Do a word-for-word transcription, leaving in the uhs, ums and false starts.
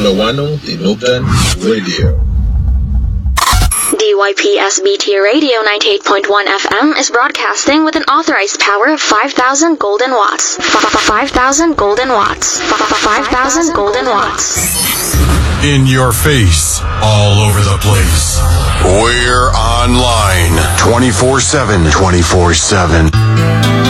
Wano Tinugan Radio. D Y P S B T Radio ninety-eight point one F M is broadcasting with an authorized power of five thousand golden watts. five thousand golden watts. five thousand golden watts. In your face, all over the place. We're online twenty-four seven. twenty-four seven.